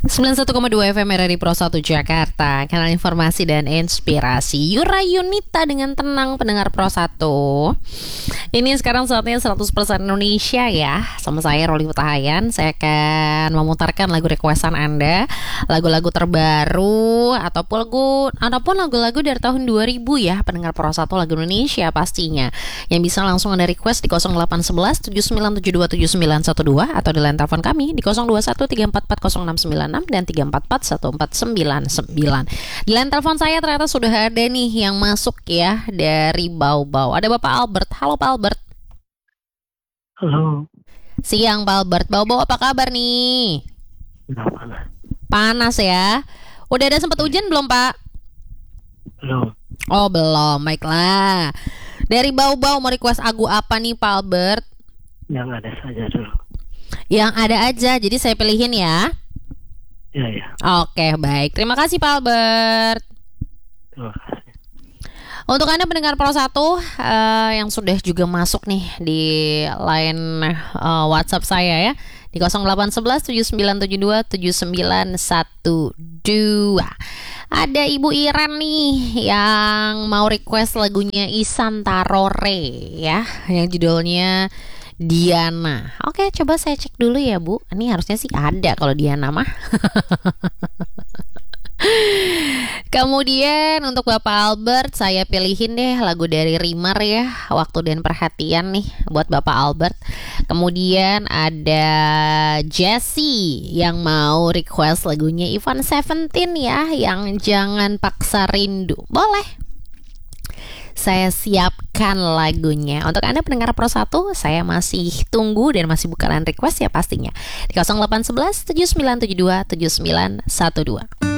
91,2 FM RRI Pro 1 Jakarta, kanal informasi dan inspirasi. Yura Yunita dengan tenang pendengar Pro 1. Ini sekarang saatnya 100% Indonesia ya. Sama saya Roli Hutahayan. Saya akan memutarkan lagu requestan Anda, lagu-lagu terbaru ataupun lagu-lagu dari tahun 2000 ya, pendengar Pro 1 lagu Indonesia pastinya. Yang bisa langsung Anda request di 0811 7972 7912 atau di line telepon kami di 021 344 dan 344-1499. Di line telepon saya ternyata sudah ada nih yang masuk ya dari Bau-Bau. Ada Bapak Albert. Halo Pak Albert. Halo. Siang Pak Albert. Bau-Bau apa kabar nih? Panas. Panas ya. Udah ada sempat hujan belum Pak? Belum. Oh belum. Baiklah. Dari Bau-Bau mau request lagu apa nih Pak Albert? Yang ada saja dulu. Yang ada aja. Jadi saya pilihin ya. Ya. Oke, baik. Terima kasih Pak Albert. Terima kasih. Untuk Anda pendengar Pro 1 yang sudah juga masuk nih di line WhatsApp saya ya di 0811 7972 7912. Ada Ibu Iren nih yang mau request lagunya Ihsan Tarore ya, yang judulnya Diana. Oke, coba saya cek dulu ya Bu. Ini harusnya sih ada kalau Diana mah. Kemudian untuk Bapak Albert saya pilihin deh lagu dari Rimar ya, Waktu dan Perhatian nih buat Bapak Albert. Kemudian ada Jessie yang mau request lagunya Ivan Seventeen ya, yang Jangan Paksa Rindu. Boleh. Saya siapkan lagunya. Untuk Anda pendengar Pro 1, saya masih tunggu dan masih buka line request ya pastinya. Di 0811 7972 7912.